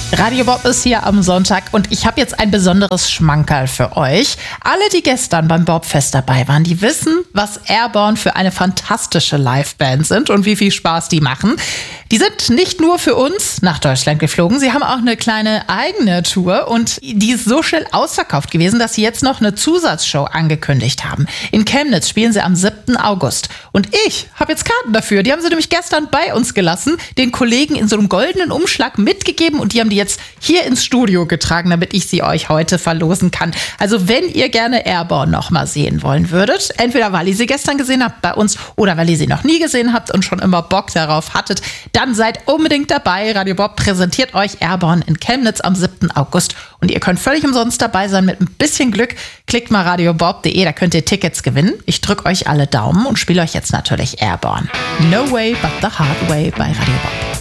Radio Bob ist hier am Sonntag und ich habe jetzt ein besonderes Schmankerl für euch. Alle, die gestern beim Bobfest dabei waren, die wissen, was Airborne für eine fantastische Liveband sind und wie viel Spaß die machen. Die sind nicht nur für uns nach Deutschland geflogen, sie haben auch eine kleine eigene Tour und die ist so schnell ausverkauft gewesen, dass sie jetzt noch eine Zusatzshow angekündigt haben. In Chemnitz spielen sie am 7. August. Und ich habe jetzt Karten dafür. Die haben sie nämlich gestern bei uns gelassen, den Kollegen in so einem goldenen Umschlag mitgegeben und die haben die jetzt hier ins Studio getragen, damit ich sie euch heute verlosen kann. Also wenn ihr gerne Airborne noch mal sehen wollen würdet, entweder weil ihr sie gestern gesehen habt bei uns oder weil ihr sie noch nie gesehen habt und schon immer Bock darauf hattet, dann seid unbedingt dabei. Radio Bob präsentiert euch Airborne in Chemnitz am 7. August und ihr könnt völlig umsonst dabei sein mit ein bisschen Glück. Klickt mal radiobob.de, da könnt ihr Tickets gewinnen. Ich drücke euch alle Daumen und spiele euch jetzt natürlich Airborne. No way but the hard way bei Radio Bob.